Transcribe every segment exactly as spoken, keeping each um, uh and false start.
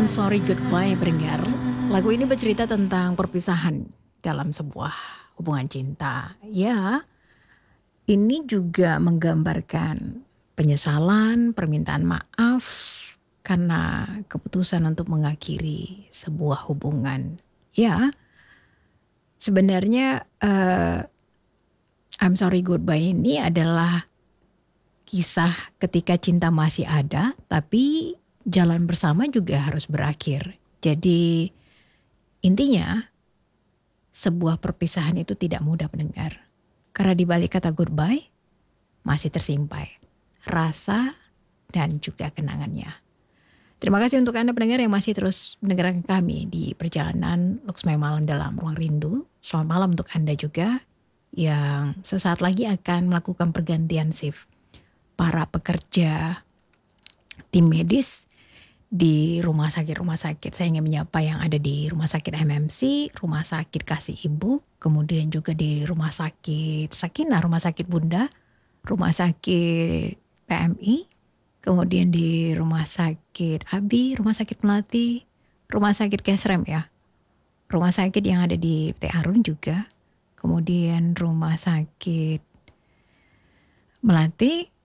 Sorry Goodbye pendengar. Lagu ini bercerita tentang perpisahan dalam sebuah hubungan cinta. Ya, ini juga menggambarkan penyesalan, permintaan maaf karena keputusan untuk mengakhiri sebuah hubungan. Ya, sebenarnya uh, I'm Sorry Goodbye ini adalah kisah ketika cinta masih ada, tapi jalan bersama juga harus berakhir. Jadi intinya sebuah perpisahan itu tidak mudah mendengar. Karena di balik kata goodbye masih tersimpan rasa dan juga kenangannya. Terima kasih untuk Anda pendengar yang masih terus mendengarkan kami di perjalanan Luxmai Malam dalam Ruang Rindu. Selamat malam untuk Anda juga yang sesaat lagi akan melakukan pergantian shift. Para pekerja tim medis di rumah sakit-rumah sakit. Saya ingin menyapa yang ada di rumah sakit M M C, rumah sakit Kasih Ibu, kemudian juga di rumah sakit Sakinah, rumah sakit Bunda, rumah sakit P M I, kemudian di rumah sakit Abi, rumah sakit Melati, rumah sakit Kesrem ya, rumah sakit yang ada di T Harun juga, kemudian rumah sakit Melati,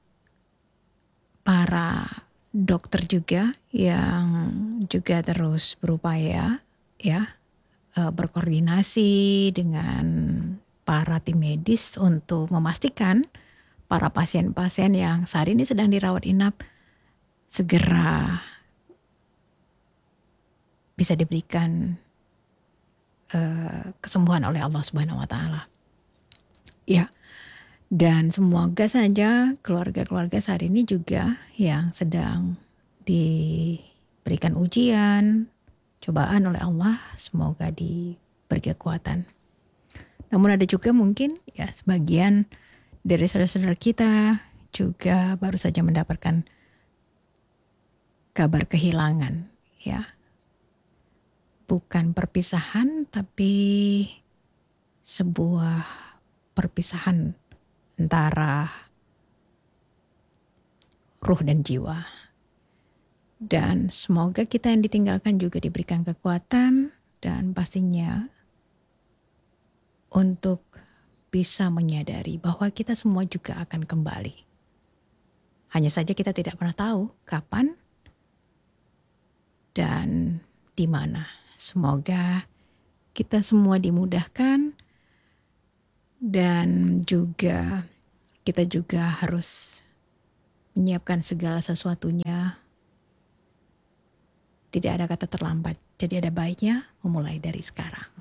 para dokter juga yang juga terus berupaya ya berkoordinasi dengan para tim medis untuk memastikan para pasien-pasien yang saat ini sedang dirawat inap segera bisa diberikan uh, kesembuhan oleh Allah Subhanahu wa taala. Ya. Dan semoga saja keluarga-keluarga saat ini juga yang sedang diberikan ujian, cobaan oleh Allah, semoga diberi kekuatan. Namun ada juga mungkin ya sebagian dari saudara-saudara kita juga baru saja mendapatkan kabar kehilangan, ya. Bukan perpisahan tapi sebuah perpisahan antara ruh dan jiwa. Dan semoga kita yang ditinggalkan juga diberikan kekuatan dan pastinya untuk bisa menyadari bahwa kita semua juga akan kembali. Hanya saja kita tidak pernah tahu kapan dan di mana. Semoga kita semua dimudahkan. Dan juga kita juga harus menyiapkan segala sesuatunya. Tidak ada kata terlambat. Jadi ada baiknya memulai dari sekarang.